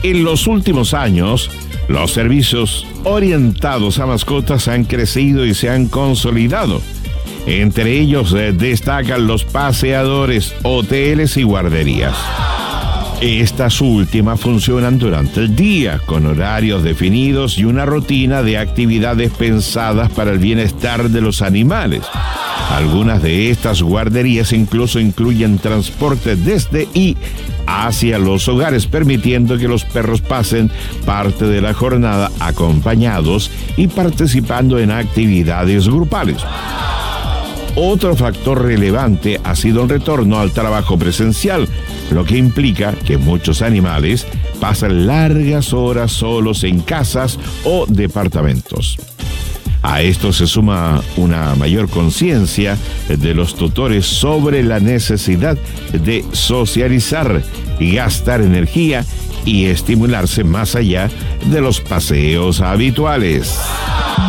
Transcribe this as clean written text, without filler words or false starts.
En los últimos años, los servicios orientados a mascotas han crecido y se han consolidado. Entre ellos destacan los paseadores, hoteles y guarderías. Estas últimas funcionan durante el día, con horarios definidos y una rutina de actividades pensadas para el bienestar de los animales. Algunas de estas guarderías incluso incluyen transporte desde y hacia los hogares, permitiendo que los perros pasen parte de la jornada acompañados y participando en actividades grupales. Otro factor relevante ha sido el retorno al trabajo presencial, lo que implica que muchos animales pasan largas horas solos en casas o departamentos. A esto se suma una mayor conciencia de los tutores sobre la necesidad de socializar, gastar energía y estimularse más allá de los paseos habituales.